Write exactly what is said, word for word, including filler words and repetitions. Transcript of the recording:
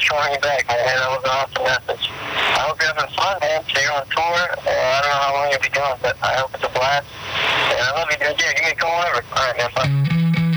calling you back, man. That was an awesome message. I hope you're having fun, man. So you're on tour. Uh, I don't know how long you'll be gone, but I hope it's a